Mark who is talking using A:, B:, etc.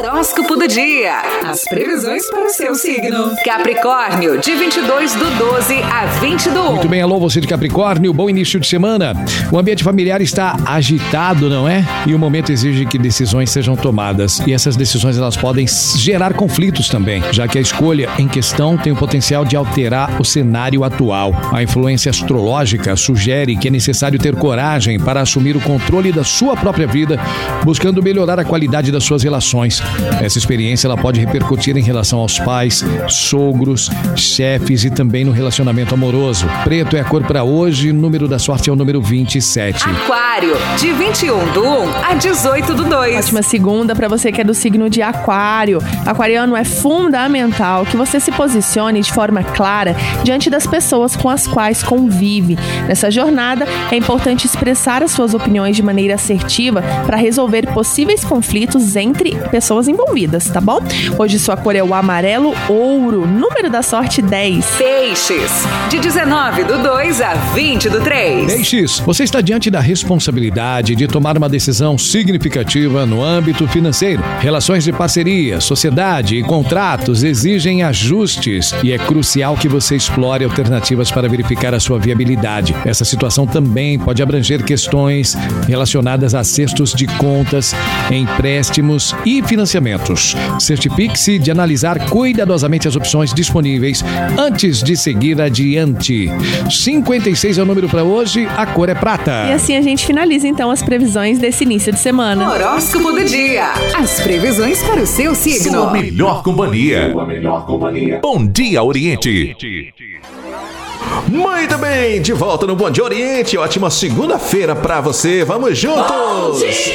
A: Horóscopo do dia. As previsões para o seu signo. Capricórnio, de 22/12 a 20/1.
B: Muito bem, alô, você de Capricórnio, bom início de semana. O ambiente familiar está agitado, não é? E o momento exige que decisões sejam tomadas. E essas decisões, elas podem gerar conflitos também, já que a escolha em questão tem o potencial de alterar o cenário atual. A influência astrológica sugere que é necessário ter coragem para assumir o controle da sua própria vida, buscando melhorar a qualidade das suas relações. Essa experiência ela pode repercutir em relação aos pais, sogros, chefes e também no relacionamento amoroso. Preto é a cor para hoje, o número da sorte é o número 27.
A: Aquário, de 21/1 a 18/2.
C: Ótima segunda para você que é do signo de Aquário. Aquariano, é fundamental que você se posicione de forma clara diante das pessoas com as quais convive. Nessa jornada, é importante expressar as suas opiniões de maneira assertiva para resolver possíveis conflitos entre pessoas envolvidas, tá bom? Hoje sua cor é o amarelo ouro, número da sorte 10.
A: Peixes, de 19/2 a 20/3.
B: Peixes, você está diante da responsabilidade de tomar uma decisão significativa no âmbito financeiro. Relações de parceria, sociedade e contratos exigem ajustes e é crucial que você explore alternativas para verificar a sua viabilidade. Essa situação também pode abranger questões relacionadas a cestos de contas, empréstimos e financiamentos. Certifique-se de analisar cuidadosamente as opções disponíveis antes de seguir adiante. 56 é o número para hoje, a cor é prata.
C: E assim a gente finaliza então as previsões desse início de semana.
A: Horóscopo do dia. As previsões para o seu signo.
D: Sua melhor companhia. Bom Dia Oriente. Muito bem, de volta no Bom Dia Oriente. Ótima segunda-feira pra você. Vamos juntos!